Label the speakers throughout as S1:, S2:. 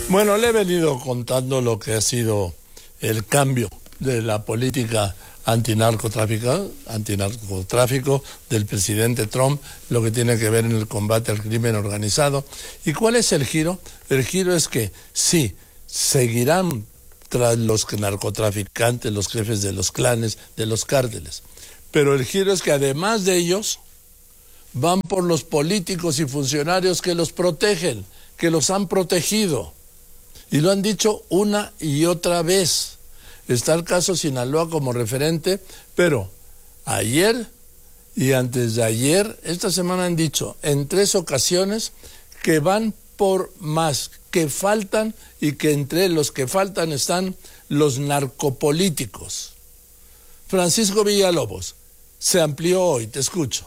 S1: Bueno, le he venido contando lo que ha sido el cambio de la política antinarcotráfico del presidente Trump, lo que tiene que ver en el combate al crimen organizado. ¿Y cuál es el giro? El giro es que sí, seguirán tras los narcotraficantes, los jefes de los clanes, de los cárteles. Pero el giro es que además de ellos, van por los políticos y funcionarios que los protegen, que los han protegido. Y lo han dicho una y otra vez. Está el caso Sinaloa como referente, pero ayer y antes de ayer, esta semana han dicho en 3 ocasiones que van por más, que faltan y que entre los que faltan están los narcopolíticos. Francisco Villalobos, se amplió hoy, te escucho.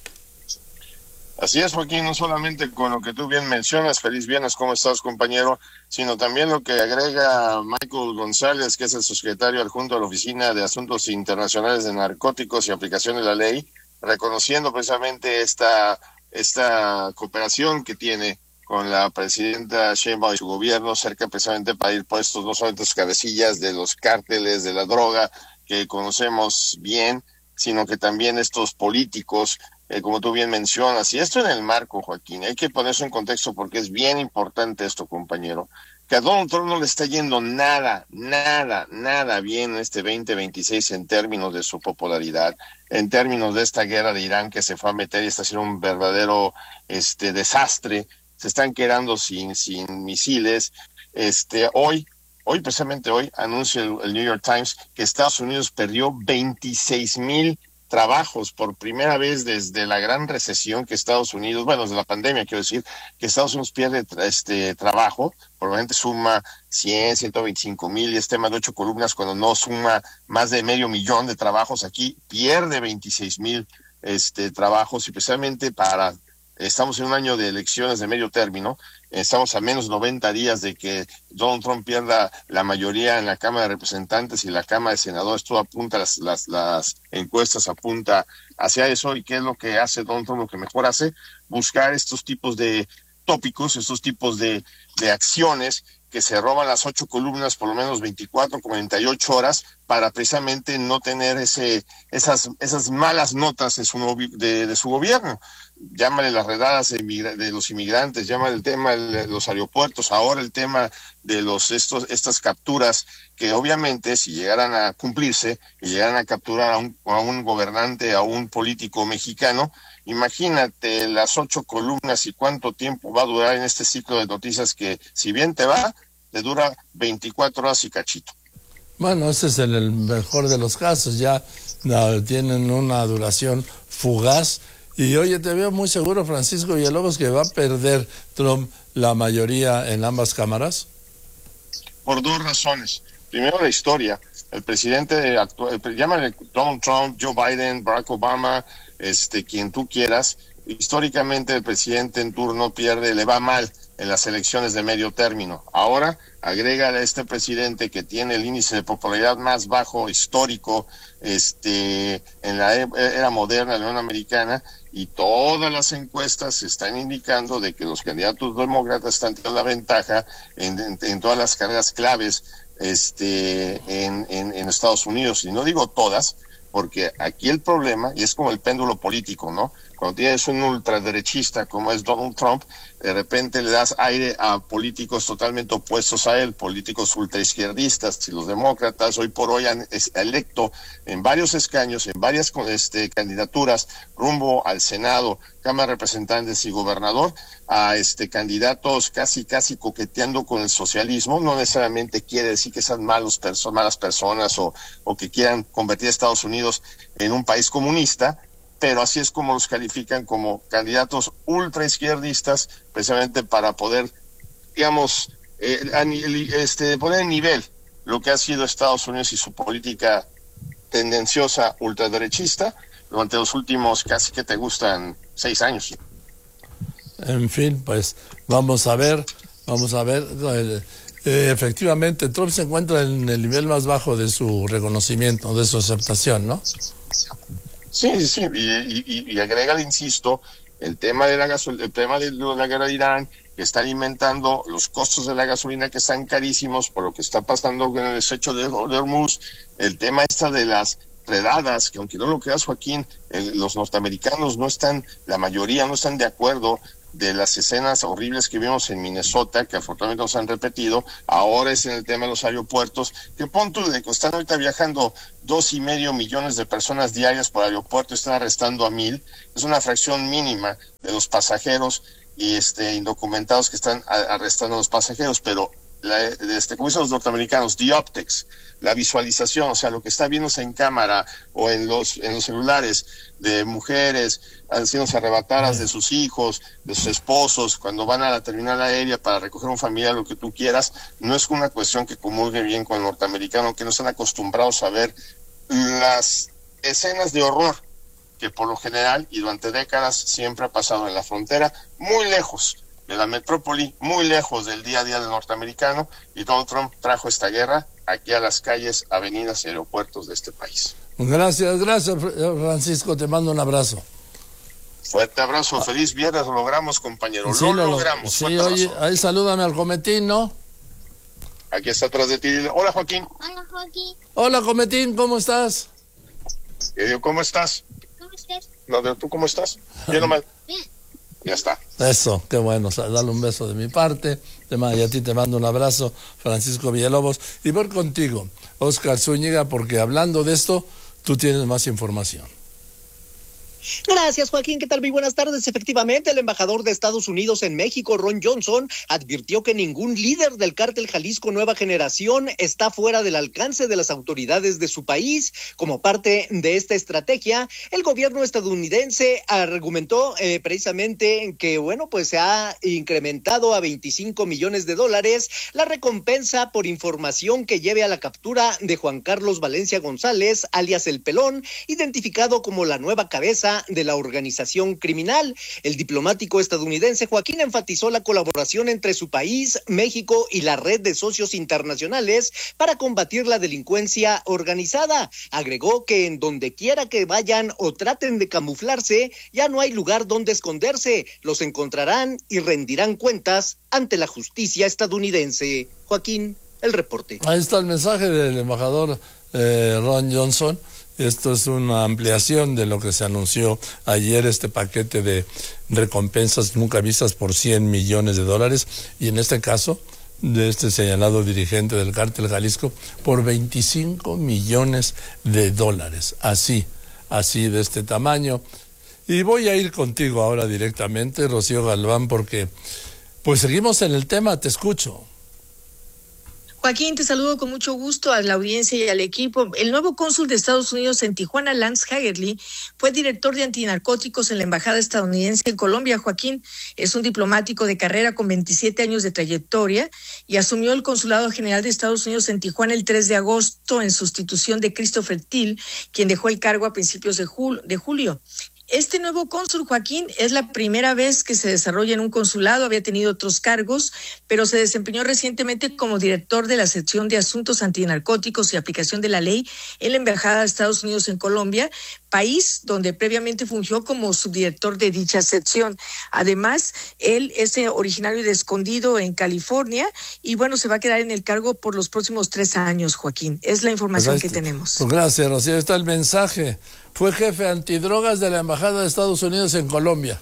S2: Así es, Joaquín, no solamente con lo que tú bien mencionas, feliz viernes, ¿cómo estás, compañero? Sino también lo que agrega Michael González, que es el secretario adjunto de la Oficina de Asuntos Internacionales de Narcóticos y Aplicación de la Ley, reconociendo precisamente esta cooperación que tiene con la presidenta Sheinbaum y su gobierno, cerca precisamente para ir puestos no solamente los cabecillas de los cárteles de la droga que conocemos bien, sino que también estos políticos, como tú bien mencionas, y esto en el marco, Joaquín, hay que ponerse en contexto porque es bien importante esto, compañero, que a Donald Trump no le está yendo nada bien en este 2026 en términos de su popularidad, en términos de esta guerra de Irán que se fue a meter y está haciendo un verdadero desastre, se están quedando sin misiles. Precisamente hoy, anuncia el New York Times que Estados Unidos perdió 26,000 trabajos por primera vez desde la gran recesión que Estados Unidos, desde la pandemia, quiero decir, que Estados Unidos pierde trabajo, probablemente suma 125,000 y es tema de 8 columnas, cuando no suma más de 500,000 de trabajos, aquí pierde 26,000 trabajos, y precisamente estamos en un año de elecciones de medio término, estamos a menos 90 días de que Donald Trump pierda la mayoría en la Cámara de Representantes y la Cámara de Senadores. Todo apunta, las encuestas apunta hacia eso. ¿Y qué es lo que hace Donald Trump? Lo que mejor hace, buscar estos tipos de tópicos, estos tipos de acciones que se roban las 8 columnas por lo menos 24, 48 horas para precisamente no tener esas malas notas de su gobierno. Llámale las redadas de los inmigrantes, llámale el tema de los aeropuertos, ahora el tema de estas capturas que obviamente si llegaran a cumplirse y llegaran a capturar a un gobernante, a un político mexicano, imagínate las 8 columnas y cuánto tiempo va a durar en este ciclo de noticias que, si bien te va, te dura 24 horas y cachito.
S1: Bueno, ese es el mejor de los casos, ya tienen una duración fugaz. Y oye, te veo muy seguro, Francisco Villalobos, que va a perder Trump la mayoría en ambas cámaras.
S2: Por 2 razones. Primero, la historia. El presidente actual, llámale Donald Trump, Joe Biden, Barack Obama, quien tú quieras, históricamente el presidente en turno le va mal en las elecciones de medio término. Ahora agrega a este presidente que tiene el índice de popularidad más bajo histórico en la era moderna de la Unión Americana, y todas las encuestas están indicando de que los candidatos demócratas están teniendo la ventaja en todas las carreras claves en Estados Unidos. Y no digo todas, porque aquí el problema, y es como el péndulo político, ¿no? Cuando tienes un ultraderechista como es Donald Trump, de repente le das aire a políticos totalmente opuestos a él, políticos ultraizquierdistas, y los demócratas hoy por hoy han electo en varios escaños, en varias candidaturas rumbo al Senado, Cámara de Representantes y gobernador, a candidatos casi coqueteando con el socialismo. No necesariamente quiere decir que sean malas personas o que quieran convertir a Estados Unidos en un país comunista, pero así es como los califican como candidatos ultraizquierdistas, precisamente para poder, digamos, poner en nivel lo que ha sido Estados Unidos y su política tendenciosa ultraderechista durante los últimos casi que te gustan 6 años.
S1: En fin, pues vamos a ver. Efectivamente, Trump se encuentra en el nivel más bajo de su reconocimiento, de su aceptación, ¿no?
S2: Sí, y agrega, insisto, el tema de la guerra de Irán, que está alimentando los costos de la gasolina, que están carísimos por lo que está pasando con el estrecho de Hormuz, el tema de las redadas, que aunque no lo creas, Joaquín, los norteamericanos no están, la mayoría no están de acuerdo de las escenas horribles que vimos en Minnesota, que afortunadamente nos han repetido. Ahora es en el tema de los aeropuertos, que punto de que están ahorita viajando 2.5 millones de personas diarias por aeropuerto, están arrestando a 1,000, es una fracción mínima de los pasajeros y indocumentados que están arrestando a los pasajeros, pero como dicen los norteamericanos, the optics, la visualización, o sea, lo que está viéndose en cámara o en los celulares de mujeres haciéndose arrebatadas de sus hijos, de sus esposos, cuando van a la terminal aérea para recoger un familiar, lo que tú quieras, no es una cuestión que comulgue bien con el norteamericano, que no están acostumbrados a ver las escenas de horror que por lo general y durante décadas siempre ha pasado en la frontera, muy lejos de la metrópoli, muy lejos del día a día del norteamericano, y Donald Trump trajo esta guerra aquí a las calles, avenidas y aeropuertos de este país.
S1: Gracias, Francisco, te mando un abrazo.
S2: Fuerte abrazo, feliz viernes, lo logramos, compañero, sí, lo logramos.
S1: Sí, oye, ahí salúdame al Cometín, ¿no?
S2: Aquí está atrás de ti. Hola, Joaquín.
S3: Hola, Joaquín.
S1: Hola, Cometín, ¿cómo estás?
S2: ¿Cómo estás?
S3: ¿Cómo estás?
S2: No, ¿tú cómo estás? ¿Bien o mal?
S3: Bien.
S2: Ya está.
S1: Eso, qué bueno, dale un beso de mi parte, y a ti te mando un abrazo, Francisco Villalobos, y voy contigo, Oscar Zúñiga, porque hablando de esto, tú tienes más información.
S4: Gracias, Joaquín. ¿Qué tal? Muy buenas tardes. Efectivamente, el embajador de Estados Unidos en México, Ron Johnson, advirtió que ningún líder del cártel Jalisco Nueva Generación está fuera del alcance de las autoridades de su país. Como parte de esta estrategia, el gobierno estadounidense argumentó precisamente que, pues se ha incrementado a $25 millones la recompensa por información que lleve a la captura de Juan Carlos Valencia González, alias El Pelón, identificado como la nueva cabeza de la organización criminal. El diplomático estadounidense Joaquín enfatizó la colaboración entre su país, México y la red de socios internacionales para combatir la delincuencia organizada. Agregó que en donde quiera que vayan o traten de camuflarse, ya no hay lugar donde esconderse. Los encontrarán y rendirán cuentas ante la justicia estadounidense. Joaquín, el reporte.
S1: Ahí está el mensaje del embajador Ron Johnson. Esto es una ampliación de lo que se anunció ayer, este paquete de recompensas nunca vistas por $100 millones, y en este caso, de este señalado dirigente del cártel Jalisco, por $25 millones. Así de este tamaño. Y voy a ir contigo ahora directamente, Rocío Galván, porque pues seguimos en el tema, te escucho.
S5: Joaquín, te saludo con mucho gusto a la audiencia y al equipo. El nuevo cónsul de Estados Unidos en Tijuana, Lance Hagerly, fue director de antinarcóticos en la Embajada estadounidense en Colombia. Joaquín es un diplomático de carrera con 27 años de trayectoria y asumió el Consulado General de Estados Unidos en Tijuana el 3 de agosto en sustitución de Christopher Thiel, quien dejó el cargo a principios de julio. Este nuevo cónsul, Joaquín, es la primera vez que se desarrolla en un consulado. Había tenido otros cargos, pero se desempeñó recientemente como director de la sección de asuntos antinarcóticos y aplicación de la ley en la Embajada de Estados Unidos en Colombia, país donde previamente fungió como subdirector de dicha sección. Además, él es originario de Escondido, en California, y se va a quedar en el cargo por los próximos 3 años, Joaquín. Es la información que tenemos.
S1: Pues gracias, Rocío. Está el mensaje. Fue jefe antidrogas de la Embajada de Estados Unidos en Colombia.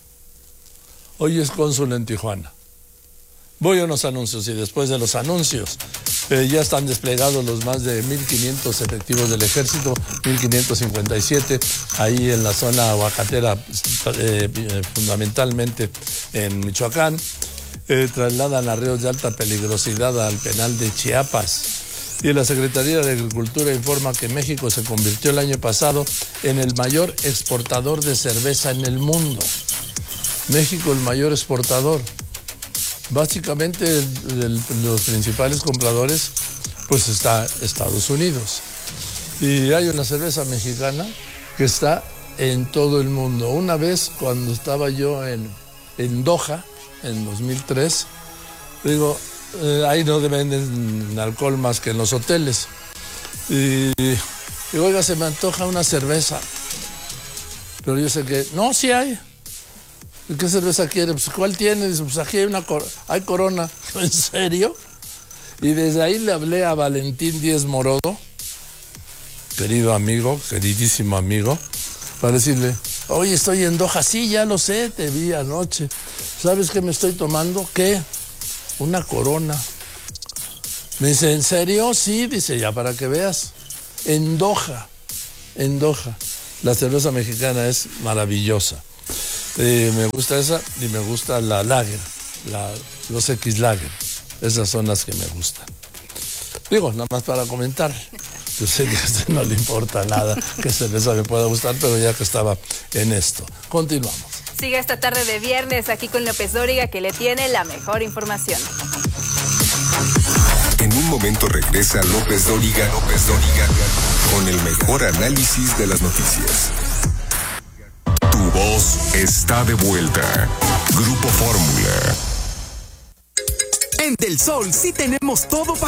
S1: Hoy es cónsul en Tijuana. Voy a unos anuncios y después de los anuncios ya están desplegados los más de 1.500 efectivos del ejército, 1.557, ahí en la zona aguacatera, fundamentalmente en Michoacán. Trasladan a reos de alta peligrosidad al penal de Chiapas. Y la Secretaría de Agricultura informa que México se convirtió el año pasado en el mayor exportador de cerveza en el mundo. México, el mayor exportador. Básicamente, los principales compradores, pues está Estados Unidos. Y hay una cerveza mexicana que está en todo el mundo. Una vez, cuando estaba yo en Doha, en 2003, digo, ahí no venden alcohol más que en los hoteles. Y oiga, se me antoja una cerveza. Pero yo sé que, no, sí hay. ¿qué cerveza quiere? Pues, ¿cuál tiene? Dice, pues aquí hay Corona. ¿En serio? Y desde ahí le hablé a Valentín Díez Morodo, querido amigo, queridísimo amigo, para decirle, oye, estoy en Doha. Sí, ya lo sé, te vi anoche. ¿Sabes qué me estoy tomando? ¿Qué? Una Corona. Me dice, ¿en serio? Sí, dice, ya para que veas. En Doha. La cerveza mexicana es maravillosa. Me gusta esa y me gusta la Lager, los X Lager. Esas son las que me gustan. Digo, nada más para comentar. Yo sé que a usted no le importa nada que cerveza me pueda gustar, pero ya que estaba en esto. Continuamos.
S3: Sigue esta tarde de viernes aquí con López Dóriga, que le tiene la mejor información.
S6: En un momento regresa López Dóriga con el mejor análisis de las noticias. Tu voz está de vuelta. Grupo Fórmula.
S7: En Del Sol sí tenemos todo para